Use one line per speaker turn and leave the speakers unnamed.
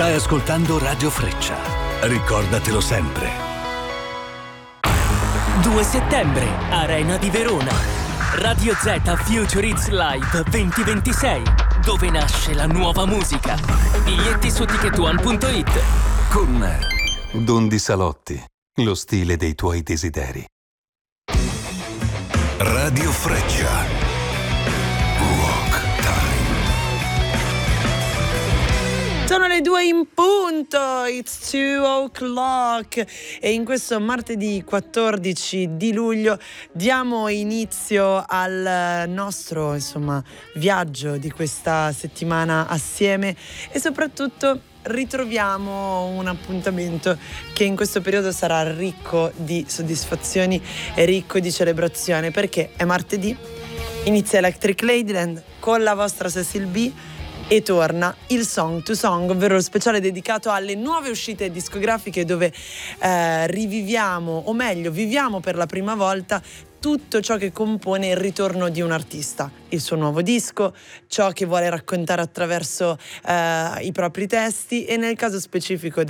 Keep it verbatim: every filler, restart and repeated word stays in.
Stai ascoltando Radio Freccia. Ricordatelo sempre.
due settembre, Arena di Verona. Radio Z Future Hits Live duemilaventisei, dove nasce la nuova musica. Biglietti su ticket one punto it.
Con Dondi Salotti, lo stile dei tuoi desideri. Radio Freccia.
Sono le due in punto, it's two o'clock e in questo martedì quattordici di luglio diamo inizio al nostro, insomma, viaggio di questa settimana assieme e soprattutto ritroviamo un appuntamento che in questo periodo sarà ricco di soddisfazioni e ricco di celebrazione, perché è martedì, inizia Electric Ladyland con la vostra Cecil B e torna il Song to Song, ovvero lo speciale dedicato alle nuove uscite discografiche dove eh, riviviamo, o meglio viviamo per la prima volta tutto ciò che compone il ritorno di un artista, il suo nuovo disco, ciò che vuole raccontare attraverso eh, i propri testi, e nel caso specifico